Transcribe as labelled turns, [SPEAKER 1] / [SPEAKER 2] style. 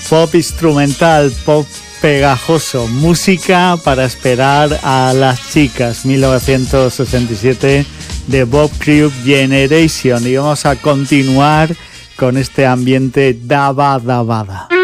[SPEAKER 1] Pop instrumental, pop pegajoso, música para esperar a las chicas, 1967 de Bob Cruz Generation. Y vamos a continuar con este ambiente dabadabada.